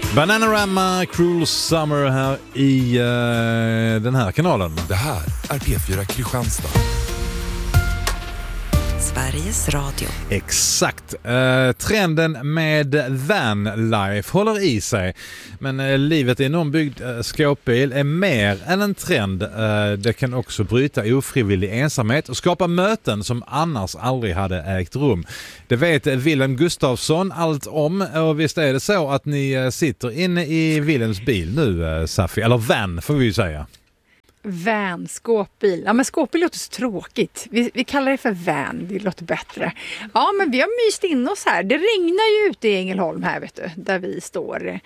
Bananarama, Cruel Summer här i den här kanalen. Det här är P4 Kristianstad. Sveriges Radio. Exakt. Trenden med vanlife håller i sig. Men livet i en ombyggd skåpbil är mer än en trend. Det kan också bryta ofrivillig ensamhet och skapa möten som annars aldrig hade ägt rum. Det vet Willem Gustafsson allt om. Och visst är det så att ni sitter inne i Willems bil nu, Safi? Eller van får vi ju säga. Van, skåpbil. Ja, men skåpbil låter så tråkigt. Vi kallar det för van, det låter bättre. Ja, men vi har myst in oss här. Det regnar ju ute i Ängelholm här, vet du, där vi står.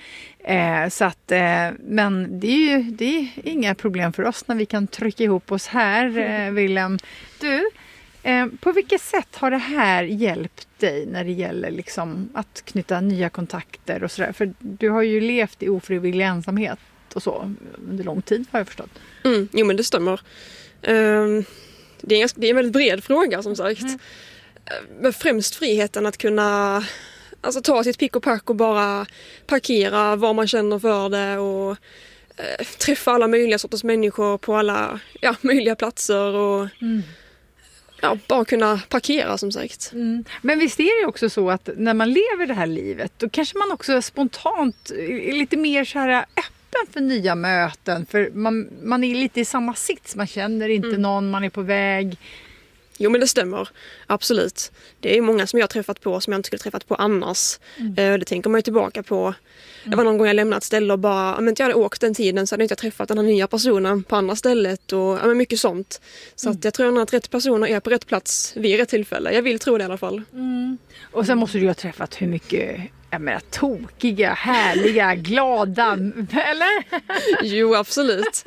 Men det är inga problem för oss när vi kan trycka ihop oss här, Willem. Du, på vilket sätt har det här hjälpt dig när det gäller liksom att knyta nya kontakter och sådär? För du har ju levt i ofrivillig ensamhet och så under lång tid, har jag förstått. Jo, men det stämmer. Det är en väldigt bred fråga, som sagt. Men främst friheten att kunna ta sitt pick och pack och bara parkera var man känner för det och träffa alla möjliga sorters människor på alla möjliga platser och bara kunna parkera, som sagt. Men visst är det också så att när man lever det här livet, då kanske man också spontant är lite mer så här för nya möten, för man är lite i samma sits, man känner inte någon, man är på väg. Jo, men det stämmer, absolut. Det är många som jag har träffat på som jag inte skulle träffat på annars. Det tänker man ju tillbaka på. Det var någon gång jag lämnat ett ställe och bara, om inte jag hade åkt den tiden så hade jag inte träffat den här nya personen på andra stället och mycket sånt. Så att jag tror att rätt personer är på rätt plats vid rätt tillfälle. Jag vill tro det i alla fall. Och sen måste du ju ha träffat hur mycket tokiga, härliga, glada, eller? Jo, absolut.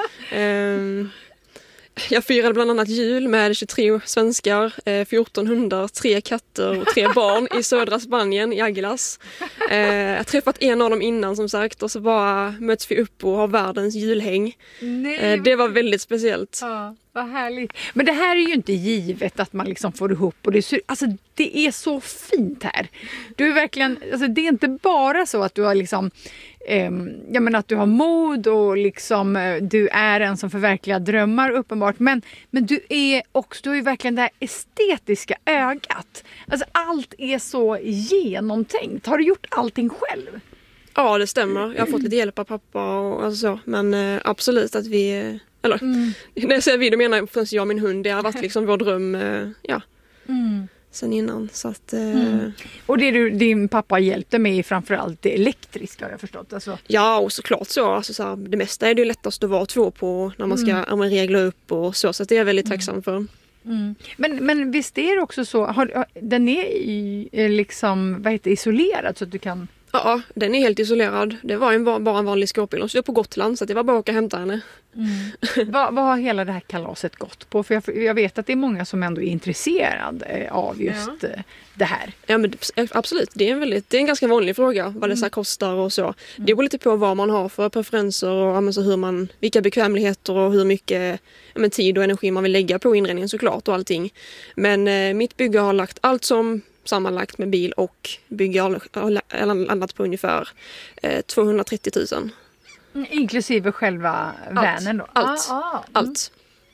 Jag firade bland annat jul med 23 svenskar, 14 hundar, 3 katter och 3 barn i södra Spanien, i Aguilas. Jag har träffat en av dem innan, som sagt, och så bara möts vi upp och har världens julhäng. Det var väldigt speciellt. Ja, vad härligt. Men det här är ju inte givet att man liksom får ihop, och det är så fint här. Du är verkligen, det är inte bara så att du har liksom att du har mod och liksom du är en som förverkligar drömmar, uppenbart, men du har ju verkligen det här estetiska ögat. Allt är så genomtänkt. Har du gjort allting själv? Ja, det stämmer. Jag har fått lite hjälp av pappa och så, men absolut att vi när jag säger vi, då menar jag främst jag och min hund. Det har varit liksom vår dröm sen innan. Så att, Och det din pappa hjälpte med framförallt det elektriska, har jag förstått. Ja, och såklart så. Det mesta är det ju lättast att vara 2 på när man ska regla upp och så. Så att det är jag väldigt tacksam för. Men visst är det också så, den är liksom, isolerad så att du kan... Ja, den är helt isolerad. Det var bara en vanlig skåpbil. Och så är på Gotland, så det var bara att åka och hämta henne. Vad har hela det här kalaset gått på? För jag vet att det är många som ändå är intresserade av just det här. Ja, men absolut. Det är en ganska vanlig fråga, vad det så kostar och så. Det beror lite på vad man har för preferenser och så vilka bekvämligheter och hur mycket tid och energi man vill lägga på inredningen, såklart, och allting. Men mitt bygge har lagt allt som sammanlagt med bil och bygge har landat på ungefär 230 000. Inklusive själva vanen då? Allt.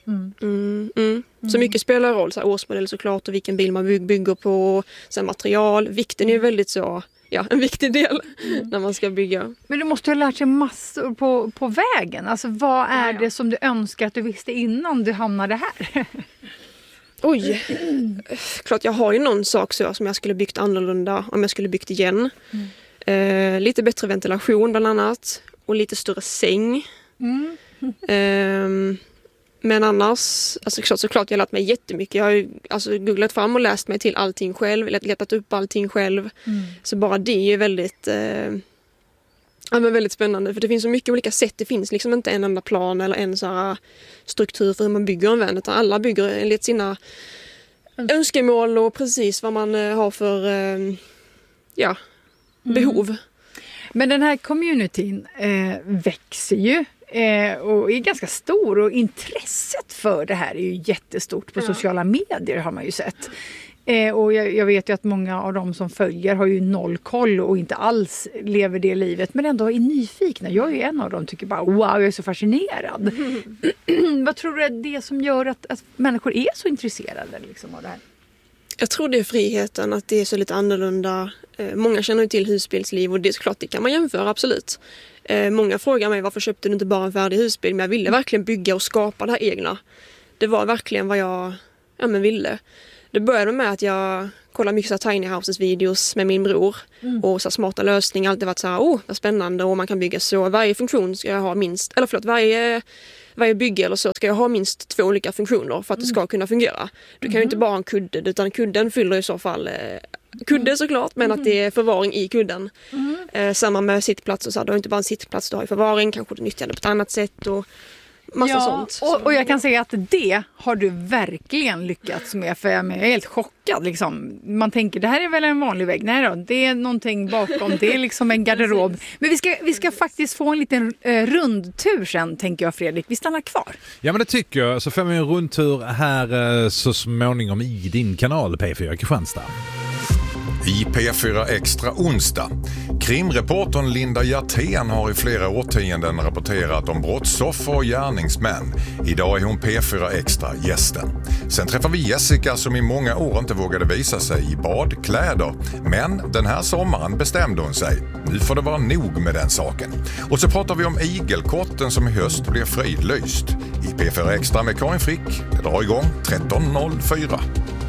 Så mycket spelar roll, årsmodell såklart, och vilken bil man bygger på, sen material. Vikten är väldigt en viktig del när man ska bygga. Men du måste ha lärt sig massor på vägen. Vad är det som du önskar att du visste innan du hamnade här? Oj, klart jag har ju någon sak som jag skulle byggt annorlunda om jag skulle byggt igen. Lite bättre ventilation bland annat och lite större säng. Men annars, såklart jag har lärt mig jättemycket. Jag har ju googlat fram och läst mig till allting själv, letat upp allting själv. Så bara det är ju väldigt spännande, för det finns så mycket olika sätt. Det finns liksom inte en enda plan eller en struktur för hur man bygger en van, utan alla bygger enligt sina önskemål och precis vad man har för behov. Men den här communityn växer ju och är ganska stor, och intresset för det här är ju jättestort på sociala medier, har man ju sett. Och jag vet ju att många av dem som följer har ju noll koll och inte alls lever det livet, men ändå är nyfikna. Jag är ju en av dem, tycker bara wow, jag är så fascinerad. Vad tror du är det som gör att människor är så intresserade liksom av det här? Jag tror det är friheten, att det är så lite annorlunda. Många känner ju till husbilsliv och det är såklart, det kan man jämföra, absolut. Många frågar mig varför köpte du inte bara en färdig husbil, men jag ville verkligen bygga och skapa det här egna. Det var verkligen vad jag ville. Det började med att jag kollade mycket så Tiny Houses videos med min bror och så smarta lösningar. Alltid varit så här, vad spännande, och man kan bygga så. Varje funktion ska jag ha minst, eller förlåt, varje bygge eller så ska jag ha minst 2 olika funktioner för att det ska kunna fungera. Du kan ju inte bara ha en kudde, utan kudden fyller i så fall kudde såklart, men att det är förvaring i kudden. Samma med sittplats och så, du har inte bara en sittplats, du har i förvaring, kanske du nyttjar det på ett annat sätt och massa sånt. Och jag kan säga att det har du verkligen lyckats med, för jag är helt chockad. Liksom. Man tänker, det här är väl en vanlig vägg? Nej då, det är någonting bakom, det är liksom en garderob. Men vi ska faktiskt få en liten rundtur sen, tänker jag, Fredrik. Vi stannar kvar. Ja, men det tycker jag. Så får vi en rundtur här så småningom i din kanal P4 Kristianstad. I P4 Extra onsdag. Krimreportern Linda Hjertén har i flera årtionden rapporterat om brottsoffer och gärningsmän. Idag är hon P4 Extra gästen. Sen träffar vi Jessica som i många år inte vågade visa sig i badkläder. Men den här sommaren bestämde hon sig. Nu får det vara nog med den saken. Och så pratar vi om igelkotten som i höst blir fridlyst. I P4 Extra med Karin Frick. Det drar igång 13.04.